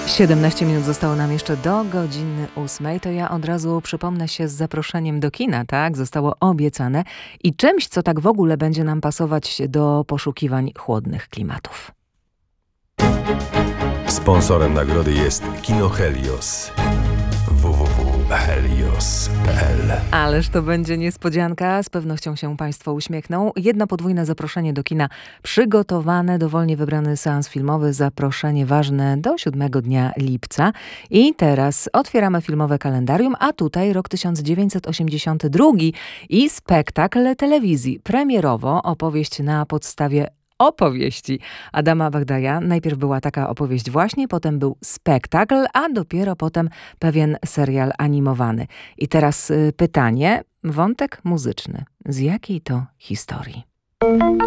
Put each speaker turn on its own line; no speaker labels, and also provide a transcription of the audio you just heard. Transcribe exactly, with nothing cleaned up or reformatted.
siedemnaście minut zostało nam jeszcze do godziny ósmej, to ja od razu przypomnę się z zaproszeniem do kina, tak? Zostało obiecane i czymś, co tak w ogóle będzie nam pasować do poszukiwań chłodnych klimatów.
Sponsorem nagrody jest Kino Helios. w w w kropka helios kropka p l.
Ależ to będzie niespodzianka, z pewnością się Państwo uśmiechną. Jedno podwójne zaproszenie do kina przygotowane, dowolnie wybrany seans filmowy, zaproszenie ważne do siódmego dnia lipca. I teraz otwieramy filmowe kalendarium, a tutaj rok tysiąc dziewięćset osiemdziesiąty drugi i spektakl telewizji. Premierowo opowieść na podstawie opowieści Adama Bagdaja. Najpierw była taka opowieść właśnie, potem był spektakl, a dopiero potem pewien serial animowany. I teraz y, pytanie, wątek muzyczny. Z jakiej to historii?